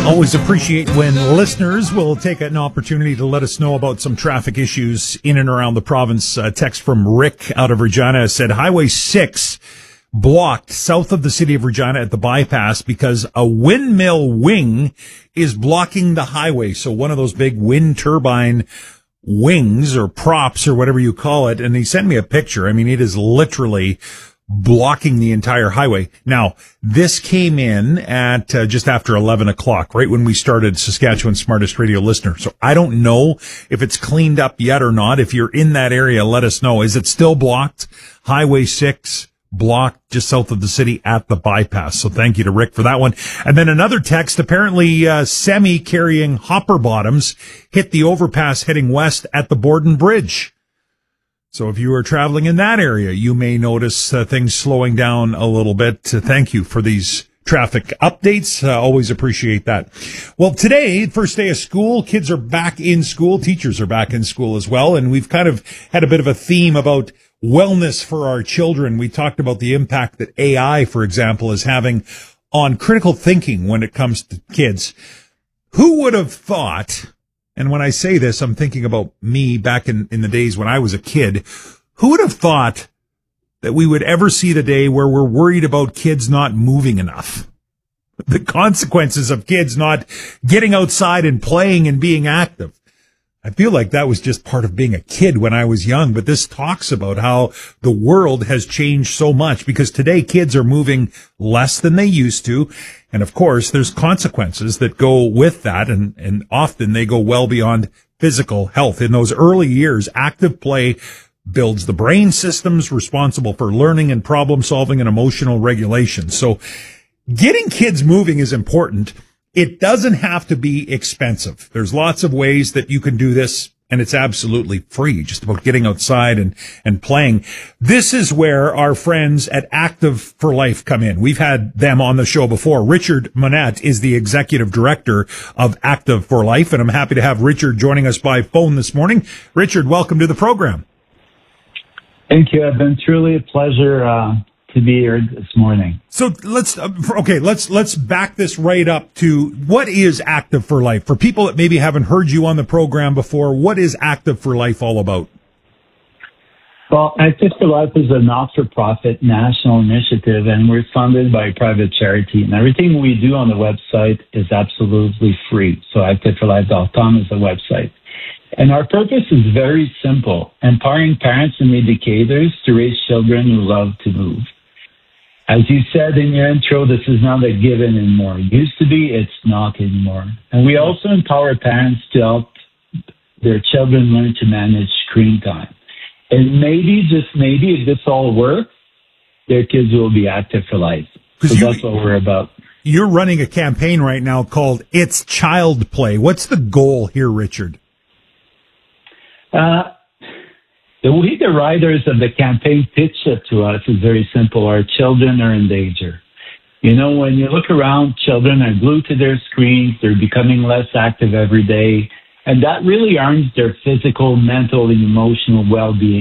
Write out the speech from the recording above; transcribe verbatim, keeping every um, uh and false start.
Always appreciate when listeners will take an opportunity to let us know about some traffic issues in and around the province. A text from Rick out of Regina said Highway six blocked south of the city of Regina at the bypass because a windmill wing is blocking the highway. So one of those big wind turbine wings or props or whatever you call it. And he sent me a picture. I mean, it is literally blocking the entire highway. Now, this came in at uh, just after eleven o'clock, right when we started Saskatchewan's Smartest Radio Listener. So I don't know if it's cleaned up yet or not. If you're in that area, let us know. Is it still blocked? Highway six blocked just south of the city at the bypass. So thank you to Rick for that one. And then another text, apparently uh, semi carrying hopper bottoms hit the overpass heading west at the Borden Bridge. So if you are traveling in that area, you may notice uh, things slowing down a little bit. Uh, thank you for these traffic updates. Uh, always appreciate that. Well, today, first day of school, kids are back in school. Teachers are back in school as well. And we've kind of had a bit of a theme about wellness for our children. We talked about the impact that A I, for example, is having on critical thinking when it comes to kids. Who would have thought... And when I say this, I'm thinking about me back in, in the days when I was a kid. Who would have thought that we would ever see the day where we're worried about kids not moving enough? The consequences of kids not getting outside and playing and being active. I feel like that was just part of being a kid when I was young, but this talks about how the world has changed so much because today kids are moving less than they used to. And of course, there's consequences that go with that. And, and often they go well beyond physical health. In those early years, active play builds the brain systems responsible for learning and problem solving and emotional regulation. So getting kids moving is important. It doesn't have to be expensive. There's lots of ways that you can do this, and it's absolutely free, just about getting outside and, and playing. This is where our friends at Active for Life come in. We've had them on the show before. Richard Monette is the executive director of Active for Life, and I'm happy to have Richard joining us by phone this morning. Richard, welcome to the program. Thank you. It's been truly a pleasure uh, to be here this morning. So let's, uh, okay, let's, let's back this right up to what is Active for Life? For people that maybe haven't heard you on the program before, what is Active for Life all about? Well, Active for Life is a not-for-profit national initiative, and we're funded by a private charity. And everything we do on the website is absolutely free. So active for life dot com is the website. And our purpose is very simple, empowering parents and educators to raise children who love to move. As you said in your intro, this is not a given anymore. It used to be, it's not anymore. And we also empower parents to help their children learn to manage screen time. And maybe, just maybe, if this all works, their kids will be active for life. So you, that's what we're about. You're running a campaign right now called It's Child Play. What's the goal here, Richard? Uh, the way the writers of the campaign pitched it to us is very simple. Our children are in danger. You know, when you look around, children are glued to their screens. They're becoming less active every day. And that really harms their physical, mental, and emotional well-being.